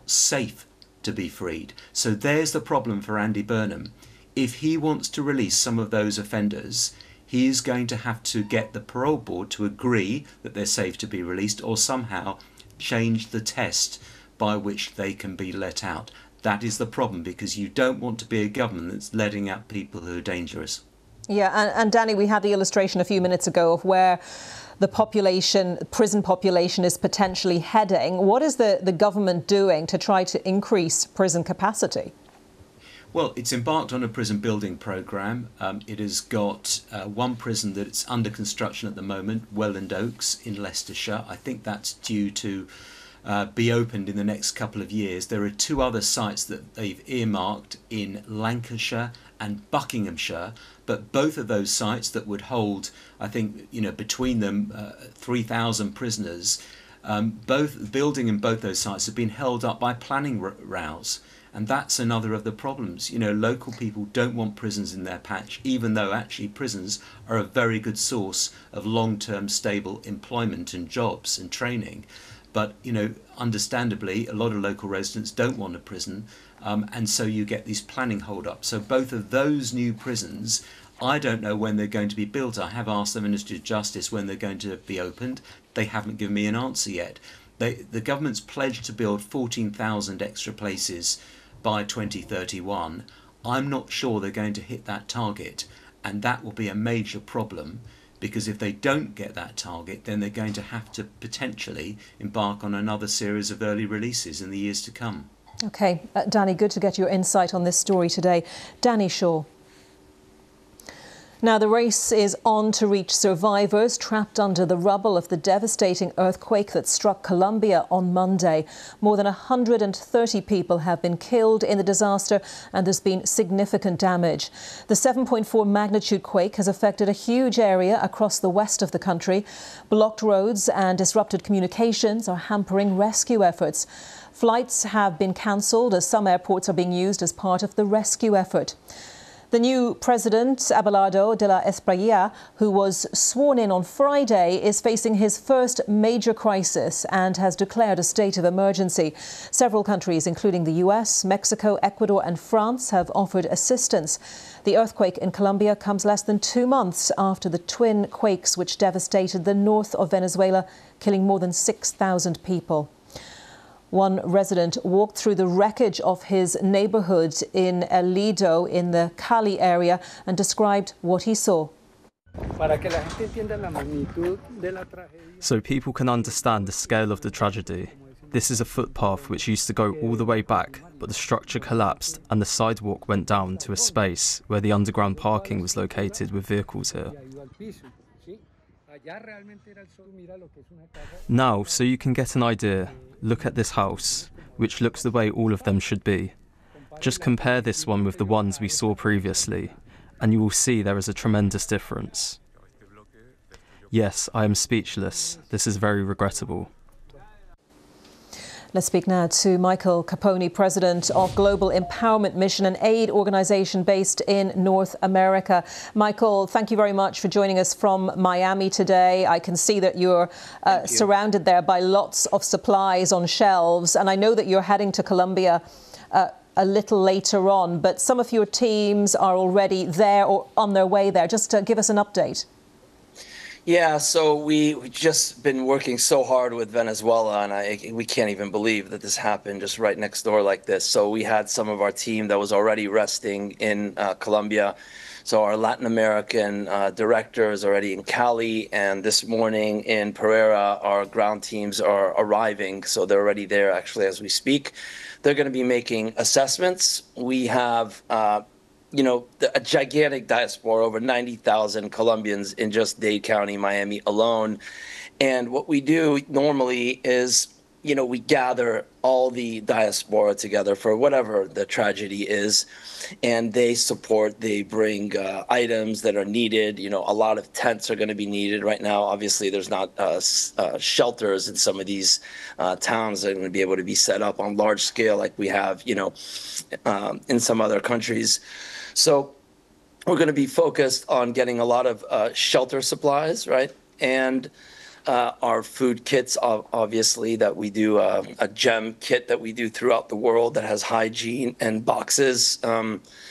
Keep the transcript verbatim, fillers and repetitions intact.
not safe to be freed. So there's the problem for Andy Burnham. If he wants to release some of those offenders, he is going to have to get the parole board to agree that they're safe to be released, or somehow change the test by which they can be let out. That is the problem, because you don't want to be a government that's letting out people who are dangerous. Yeah, and, and Danny, we had the illustration a few minutes ago of where the population, prison population is potentially heading. What is the, the government doing to try to increase prison capacity? Well, it's embarked on a prison building programme. Um, it has got uh, one prison that's under construction at the moment, Welland Oaks in Leicestershire. I think that's due to uh, be opened in the next couple of years. There are two other sites that they've earmarked in Lancashire and Buckinghamshire, but both of those sites that would hold, I think, you know, between them uh, three thousand prisoners, um, both building in both those sites have been held up by planning rows. And that's another of the problems. You know, local people don't want prisons in their patch, even though actually prisons are a very good source of long-term stable employment and jobs and training. But, you know, understandably, a lot of local residents don't want a prison. Um, and so you get these planning hold-ups. So both of those new prisons, I don't know when they're going to be built. I have asked the Ministry of Justice when they're going to be opened. They haven't given me an answer yet. They, the government's pledged to build fourteen thousand extra places by twenty thirty-one. I'm not sure they're going to hit that target, and that will be a major problem, because if they don't get that target, then they're going to have to potentially embark on another series of early releases in the years to come. OK, uh, Danny, good to get your insight on this story today. Danny Shaw. Now, the race is on to reach survivors trapped under the rubble of the devastating earthquake that struck Colombia on Monday. More than one hundred thirty people have been killed in the disaster, and there's been significant damage. The seven point four magnitude quake has affected a huge area across the west of the country. Blocked roads and disrupted communications are hampering rescue efforts. Flights have been cancelled as some airports are being used as part of the rescue effort. The new president, Abelardo de la Espriella, who was sworn in on Friday, is facing his first major crisis and has declared a state of emergency. Several countries, including the U S, Mexico, Ecuador and France, have offered assistance. The earthquake in Colombia comes less than two months after the twin quakes which devastated the north of Venezuela, killing more than six thousand people. One resident walked through the wreckage of his neighbourhood in El Lido in the Cali area and described what he saw. So people can understand the scale of the tragedy. This is a footpath which used to go all the way back, but the structure collapsed and the sidewalk went down to a space where the underground parking was located with vehicles here. Now, so you can get an idea, look at this house, which looks the way all of them should be. Just compare this one with the ones we saw previously, and you will see there is a tremendous difference. Yes, I am speechless. This is very regrettable. Let's speak now to Michael Capone, president of Global Empowerment Mission, an aid organisation based in North America. Michael, thank you very much for joining us from Miami today. I can see that you're uh, you. surrounded there by lots of supplies on shelves, and I know that you're heading to Colombia uh, a little later on, but some of your teams are already there or on their way there. Just to give us an update. Yeah, so we we just been working so hard with Venezuela, and I we can't even believe that this happened just right next door like this. So we had some of our team that was already resting in uh, Colombia. So our Latin American uh, director is already in Cali, and this morning in Pereira, our ground teams are arriving. So they're already there actually as we speak. They're going to be making assessments. We have uh, you know, a gigantic diaspora, over ninety thousand Colombians in just Dade County, Miami alone. And what we do normally is, you know, we gather all the diaspora together for whatever the tragedy is, and they support, they bring uh, items that are needed. You know, a lot of tents are going to be needed right now. Obviously, there's not uh, uh, shelters in some of these uh, towns that are going to be able to be set up on large scale like we have, you know, um, in some other countries. So we're going to be focused on getting a lot of uh, shelter supplies, right? And uh, our food kits, obviously, that we do uh, a gem kit that we do throughout the world that has hygiene and boxes. Um,